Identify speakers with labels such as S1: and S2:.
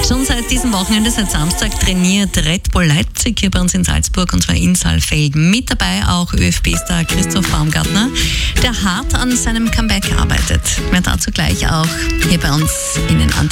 S1: Schon seit diesem Wochenende, seit Samstag, trainiert Red Bull Leipzig hier bei uns in Salzburg, und zwar in Saalfelden. Mit dabei auch ÖFB-Star Christoph Baumgartner, der hart an seinem Comeback arbeitet. Mehr dazu gleich auch hier bei uns in den Antenne.